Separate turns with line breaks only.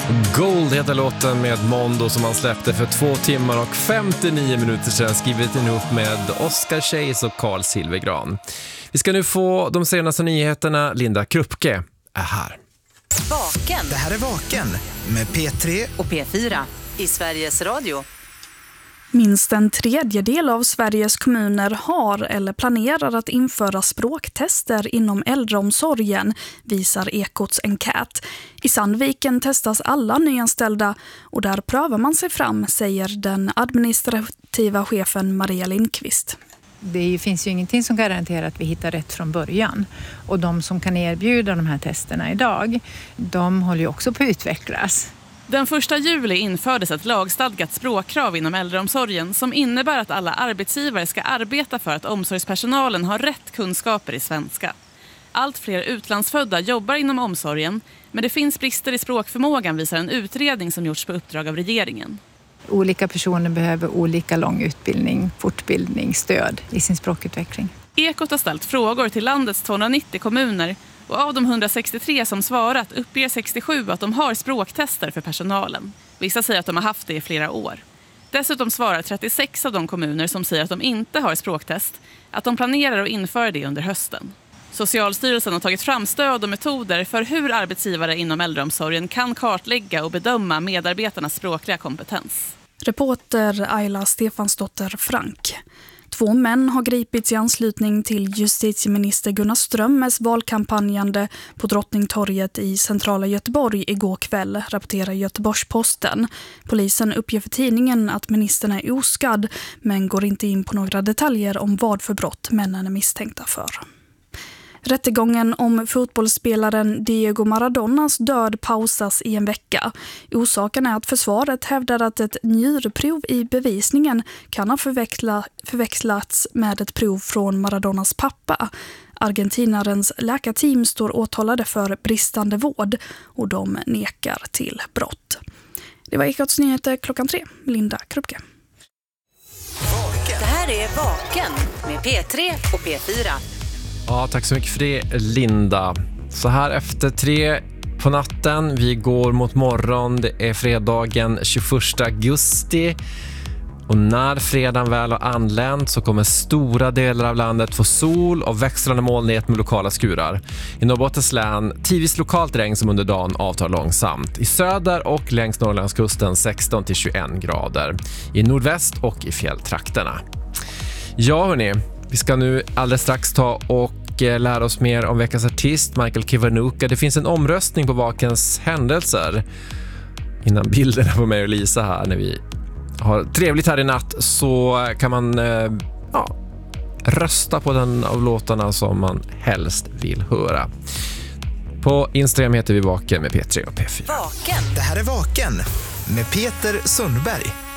Gold heter låten med Mondo som han släppte för 2 timmar och 59 minuter sedan, skrivit ihop med Oscar Chase och Carl Silvergran. Vi ska nu få de senaste nyheterna. Linda Kruppke är här.
Vaken.
Det här är Vaken med P3
och P4 i Sveriges Radio.
Minst en tredjedel av Sveriges kommuner har eller planerar att införa språktester inom äldreomsorgen, visar Ekots enkät. I Sandviken testas alla nyanställda och där prövar man sig fram, säger den administrativa chefen Maria Lindqvist.
Det finns ju ingenting som garanterar att vi hittar rätt från början. Och de som kan erbjuda de här testerna idag, de håller ju också på att utvecklas.
Den 1 juli infördes ett lagstadgat språkkrav inom äldreomsorgen som innebär att alla arbetsgivare ska arbeta för att omsorgspersonalen har rätt kunskaper i svenska. Allt fler utlandsfödda jobbar inom omsorgen, men det finns brister i språkförmågan, visar en utredning som gjorts på uppdrag av regeringen.
Olika personer behöver olika lång utbildning, fortbildning, stöd i sin språkutveckling.
Ekot har ställt frågor till landets 290 kommuner och av de 163 som svarat uppger 67 att de har språktester för personalen. Vissa säger att de har haft det i flera år. Dessutom svarar 36 av de kommuner som säger att de inte har språktest att de planerar att införa det under hösten. Socialstyrelsen har tagit fram stöd och metoder för hur arbetsgivare inom äldreomsorgen kan kartlägga och bedöma medarbetarnas språkliga kompetens.
Reporter Ayla Stefansdotter Frank. 2 män har gripits i anslutning till justitieminister Gunnar Strömmers valkampanjande på Drottningtorget i centrala Göteborg igår kväll, rapporterar Göteborgs-Posten. Polisen uppger för tidningen att ministern är oskadd, men går inte in på några detaljer om vad för brott männen är misstänkta för. Rättegången om fotbollsspelaren Diego Maradonas död pausas i en vecka. Orsaken är att försvaret hävdar att ett njurprov i bevisningen kan ha förväxlats med ett prov från Maradonas pappa. Argentinarens läkarteam står åtalade för bristande vård och de nekar till brott. Det var Ekots nyheter 3:00. Linda Kruppke.
Det här är Vaken med P3 och P4.
Ja, tack så mycket för det, Linda. Så här efter 3 på natten, vi går mot morgon. Det är fredagen 21 augusti. Och när fredagen väl har anlänt så kommer stora delar av landet få sol och växlande molnighet med lokala skurar. I Norrbottens län tidvis lokalt regn som under dagen avtar långsamt. I söder och längs Norrlandskusten 16-21 grader. I nordväst och i fjälltrakterna. Ja hörni, vi ska nu alldeles strax ta och lära oss mer om veckans artist, Michael Kiwanuka. Det finns en omröstning på Vakens händelser. Innan bilderna på mig och Lisa här, när vi har trevligt här i natt, så kan man rösta på den av låtarna som man helst vill höra. På Instagram heter vi Vaken med P3 och P4.
Vaken.
Det här är Vaken med Peter Sundberg.